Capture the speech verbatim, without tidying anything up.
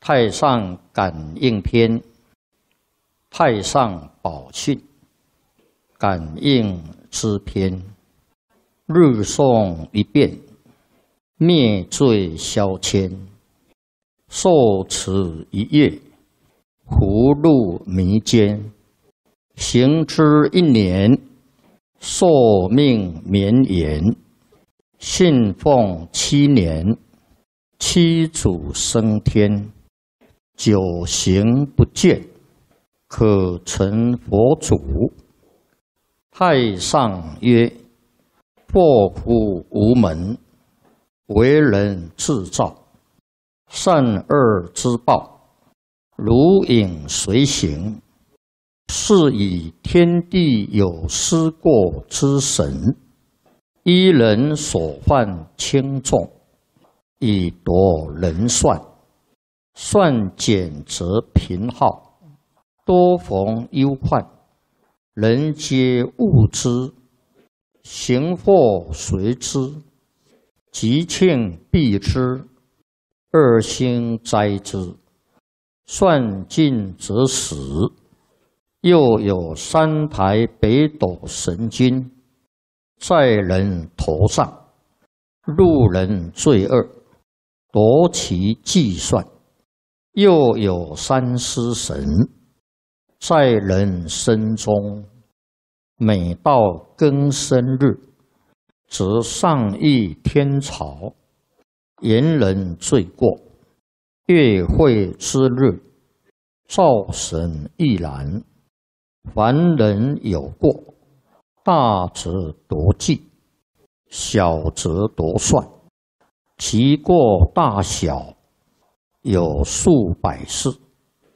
太上感应篇，太上宝训，感应之篇，日诵一遍，灭罪消愆，受持一夜，福禄弥坚，行之一年，寿命绵延，信奉七年，七祖升天，九行不倦，可成佛祖。太上曰：祸福无门，为人自造，善恶之报，如影随形，是以天地有失过之神，依人所犯轻重，以夺人算，算减则贫耗，多逢忧患，人皆恶之，行祸随之，吉庆避之，恶星灾之，算尽则死。又有三台北斗神君在人头上，路人罪恶，夺其计算。又有三尸神在人身中，每到庚申日，则上议天朝，言人罪过。月会之日，灶神亦然。凡人有过，大则夺计，小则夺算，其过大小有数百世。